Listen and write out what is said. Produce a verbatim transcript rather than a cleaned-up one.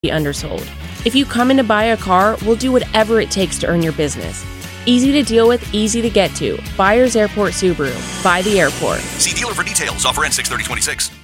be undersold. If you come in to buy a car, we'll do whatever it takes to earn your business. Easy to deal with, easy to get to. Buyers Airport Subaru. Buy the airport. See dealer for details. Offer ends six thirty twenty-six.